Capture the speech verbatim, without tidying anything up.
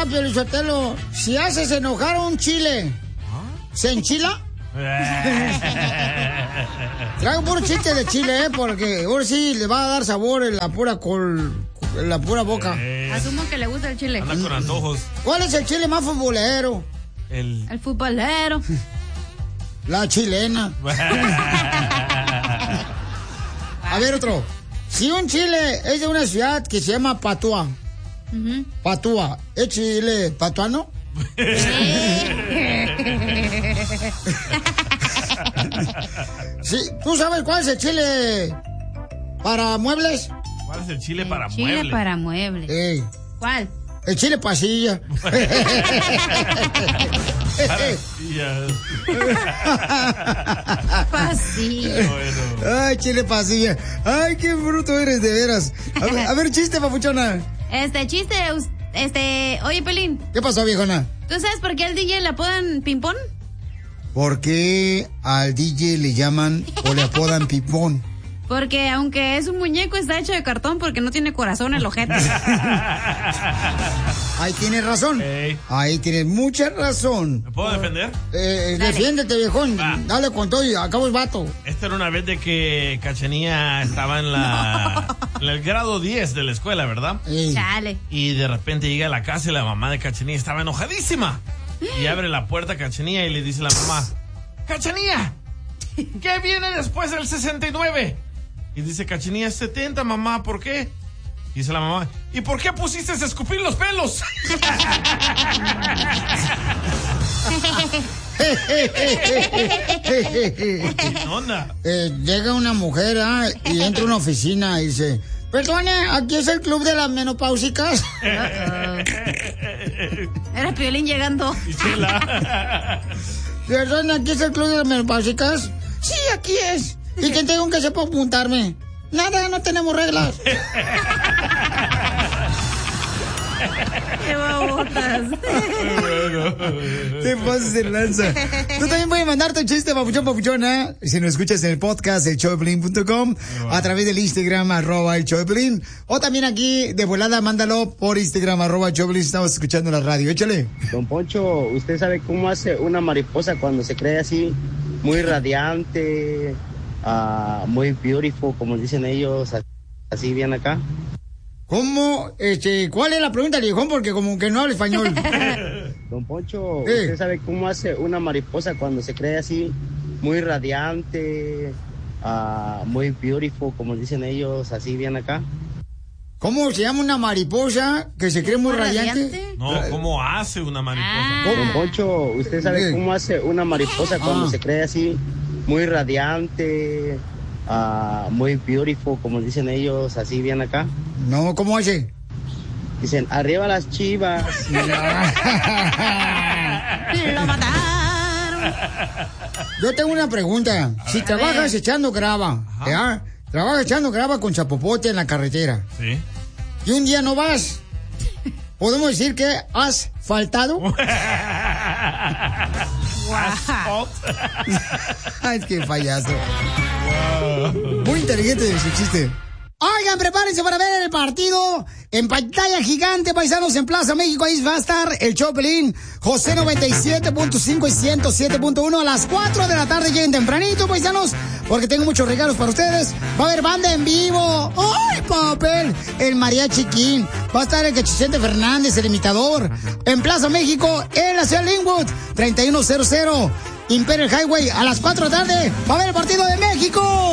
Pio Lizotelo, si haces enojar a un chile, ¿se enchila? Traigo puro chiste de chile, ¿eh? Porque ahora sí le va a dar sabor en la pura col... en la pura boca. Eh. Asumo que le gusta el chile. Anda con antojos. ¿Cuál es el chile más futbolero? El... El futbolero. La chilena. A ver, otro. Si un chile es de una ciudad que se llama Patua, uh-huh. Patua, ¿es chile patuano? Sí, ¿tú sabes cuál es el chile para muebles? ¿Cuál es el chile para el chile muebles? Chile para muebles. Hey. ¿Cuál? El chile pasilla. Pasilla. Bueno. Ay, chile pasilla. Ay, qué bruto eres, de veras. A ver, a ver, chiste, papuchona. Este chiste, este... Oye, Pelín. ¿Qué pasó, viejona? ¿Tú sabes por qué al D J le apodan ping-pong? ¿Por qué al D J le llaman o le apodan ping-pong? Porque aunque es un muñeco, está hecho de cartón porque no tiene corazón el ojete. Ahí tienes razón. Hey. Ahí tienes mucha razón. ¿Me puedo defender? Eh, defiéndete, viejón. Va. Dale con todo y acabo el vato. Esta era una vez de que Cachanía estaba en la en el grado diez de la escuela, ¿verdad? Hey. Chale. Y de repente llega a la casa y la mamá de Cachanía estaba enojadísima. Y abre la puerta a Cachanía y le dice a la mamá: ¡Cachanía! ¿Qué viene después del sesenta y nueve? Y dice Cachanía: setenta, mamá, ¿por qué? Dice la mamá: ¿y por qué pusiste a escupir los pelos? ¿Qué onda? Eh, llega una mujer ¿eh? y entra a una oficina y dice: perdone, aquí es el club de las menopáusicas. Uh-oh. Era Piolín llegando. Perdone, aquí es el club de las menopáusicas. Sí, aquí es. ¿Y quién tengo que sepa apuntarme? Nada, no tenemos reglas. ¡Qué babotas! Te pasas de lanza. Tú también puedes mandar tu chiste, papuchón, papuchona. Si nos escuchas en el podcast, el show de Pelín punto com, a través del Instagram, arroba el show de Pelín. O también aquí, de volada, mándalo por Instagram, arroba el show de Pelín. Estamos escuchando la radio. Échale. Don Poncho, ¿usted sabe cómo hace una mariposa cuando se cree así, muy radiante, uh, muy beautiful, como dicen ellos, así bien acá? ¿Cómo? Este, ¿cuál es la pregunta, viejón? Porque como que no habla español. Don Poncho, ¿usted sabe cómo hace una mariposa cuando se cree así, muy radiante, uh, muy beautiful, como dicen ellos, así bien acá? ¿Cómo se llama una mariposa que se cree muy radiante? radiante? No, ¿cómo hace una mariposa? Ah. Don Poncho, ¿usted sabe cómo hace una mariposa cuando ah. se cree así, muy radiante, uh, muy beautiful, como dicen ellos, así bien acá? No, ¿cómo hace? Dicen: arriba las chivas. Lo mataron. Yo tengo una pregunta. Si ver. trabajas echando grava, ¿ya? Trabajas echando grava con chapopote en la carretera. Sí. Y un día no vas. ¿Podemos decir que has faltado? Ay, qué payaso. Wow. Muy inteligente ese chiste. Oigan, prepárense para ver el partido en pantalla gigante, paisanos, en Plaza México. Ahí va a estar el show Pelín, José noventa y siete punto cinco y ciento siete punto uno a las cuatro de la tarde. Lleguen tempranito, paisanos, porque tengo muchos regalos para ustedes. Va a haber banda en vivo. ¡Ay, papel! El Mariachi King. Va a estar el Cachicente Fernández, el imitador. En Plaza México, en la ciudad de Linwood, treinta y uno cero cero Imperial Highway, a las cuatro de la tarde. Va a haber el partido de México.